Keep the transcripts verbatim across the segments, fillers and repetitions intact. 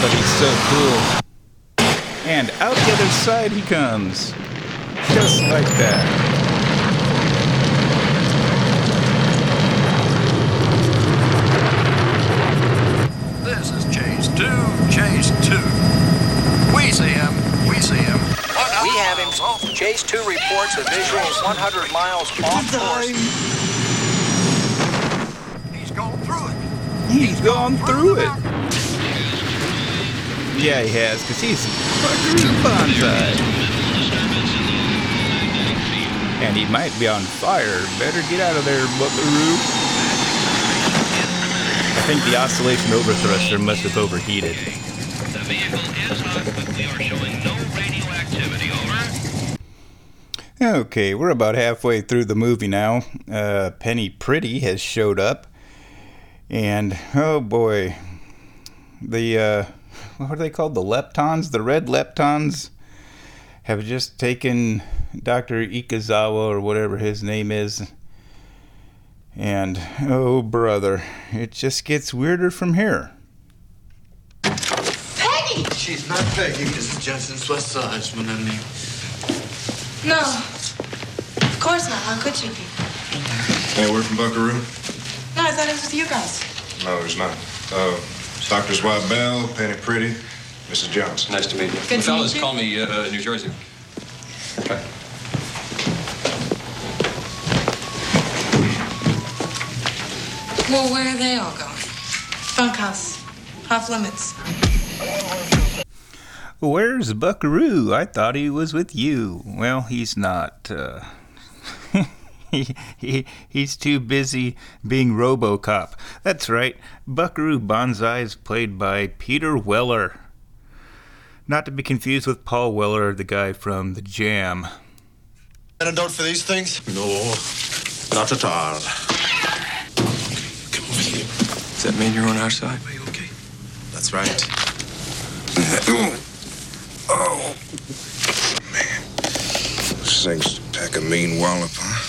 but he's so cool. And out the other side he comes. Just like that. This is Chase two, Chase two. We see him, we see him. We have him. Chase two reports a visual one hundred miles off course. He's gone through it. He's gone through it. Yeah, he has, because he's Buckaroo Banzai. And he might be on fire. Better get out of there, Buckaroo. I think the oscillation overthruster must have overheated. The vehicle is up, but we are showing no radioactivity. Over. Okay, we're about halfway through the movie now. Uh, Penny Pretty has showed up. And, oh boy, the, uh, what are they called? The Leptons? The red Leptons have just taken Doctor Ikazawa, or whatever his name is. And, oh brother, it just gets weirder from here. Peggy! She's not Peggy. This is Jensen Soissage, mon ami. No. Of course not. How could she be? Any word from Buckaroo? No, I thought it was with you guys. No, there's not. Uh, Doctors White Bell, Penny Pretty, Missus Johnson. Nice to meet you. Good to Fellas, meet you. call me uh, New Jersey. Okay. Well, where are they all going? Bunkhouse. Off limits. Where's Buckaroo? I thought he was with you. Well, he's not. Uh, he, he He's too busy being RoboCop. That's right. Buckaroo Banzai is played by Peter Weller. Not to be confused with Paul Weller, the guy from The Jam. Antidote for these things? No, not at all. Come over here. Does that mean you're on our side? Are you okay? That's right. Oh, Man, those things pack a mean wallop, huh?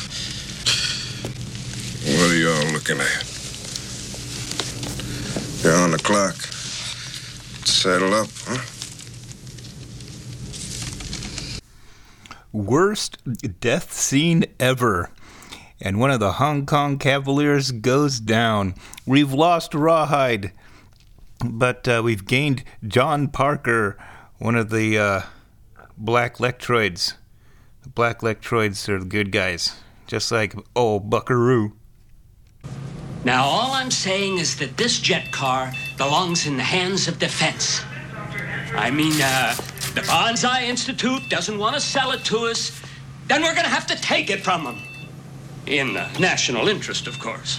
What are y'all looking at? You're on the clock. Settle up, huh? Worst death scene ever. And one of the Hong Kong Cavaliers goes down. We've lost Rawhide, but uh, we've gained John Parker, one of the uh, Black Lectroids. The Black Lectroids are the good guys, just like old Buckaroo. Now, all I'm saying is that this jet car belongs in the hands of defense. I mean, uh, the Banzai Institute doesn't want to sell it to us, then we're going to have to take it from them. In the national interest, of course.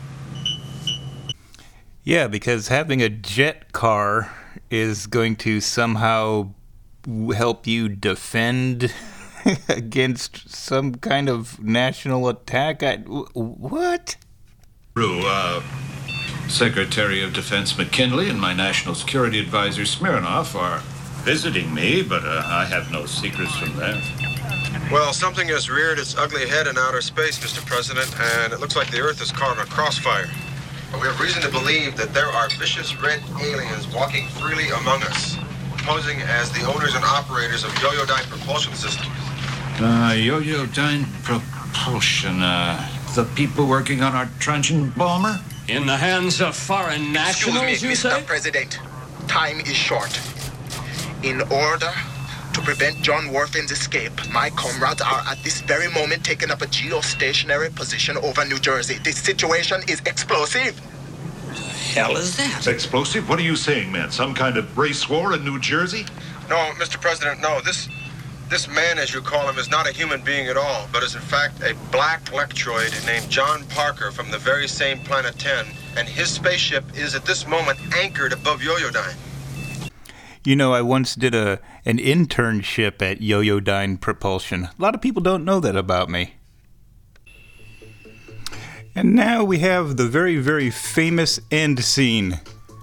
Yeah, because having a jet car is going to somehow help you defend against some kind of national attack. I, what? Uh, Secretary of Defense McKinley and my National Security Advisor Smirnoff are visiting me, but uh, I have no secrets from them. Well, something has reared its ugly head in outer space, Mister President, and it looks like the Earth is caught in a crossfire. We have reason to believe that there are vicious red aliens walking freely among us, posing as the owners and operators of Yoyodyne propulsion systems. Uh, Yoyodyne Propulsion, uh, the people working on our truncheon bomber? In the hands of foreign nationals, Excuse me, you Mister say? President. Time is short. In order to prevent John Warfin's escape, my comrades are at this very moment taking up a geostationary position over New Jersey. This situation is explosive. Hell is that? Explosive? What are you saying, man? Some kind of race war in New Jersey? No, Mister President, no. This this man, as you call him, is not a human being at all, but is in fact a black lectroid named John Parker from the very same Planet ten, and his spaceship is at this moment anchored above Yoyodyne. You know, I once did a an internship at Yoyodyne Propulsion. A lot of people don't know that about me. And now we have the very, very famous end scene.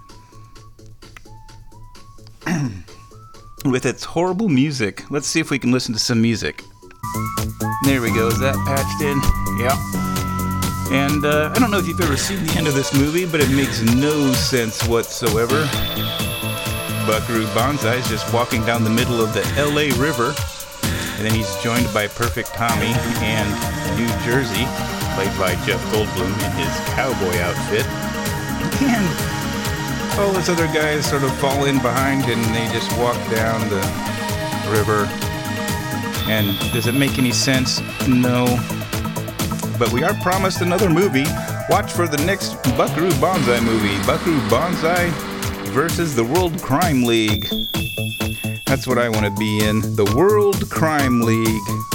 With its horrible music. Let's see if we can listen to some music. There we go. Is that patched in? Yeah. And uh, I don't know if you've ever seen the end of this movie, but it makes no sense whatsoever. Buckaroo Banzai is just walking down the middle of the L A River, and then he's joined by Perfect Tommy and New Jersey, played by Jeff Goldblum in his cowboy outfit. And all those other guys sort of fall in behind, and they just walk down the river. And does it make any sense? No. But we are promised another movie. Watch for the next Buckaroo Banzai movie. Buckaroo Banzai versus the World Crime League. That's what I want to be in. The World Crime League.